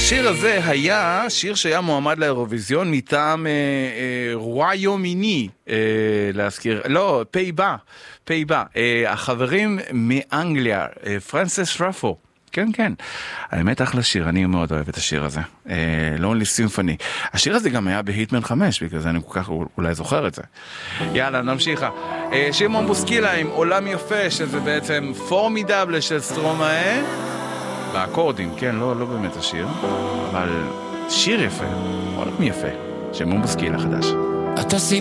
השיר הזה היה שיר שהיה מועמד לאירוויזיון מטעם רויומיני, להזכיר, לא, פייבה, החברים מאנגליה, פרנסס רפו. כן, כן. האמת אחלה שיר, אני מאוד אוהב את השיר הזה. לונלי סימפוני. השיר הזה גם היה בהיטמן 5, בגלל זה אני כל כך אולי זוכר את זה. יאללה, נמשיכה. שמעון בוסקילה עם עולם יפה, שזה בעצם פורמידבל של סטרומאה. באקורדים, כן, לא באמת השיר, אבל שיר יפה, עולם יפה. שמעון בוסקילה חדש.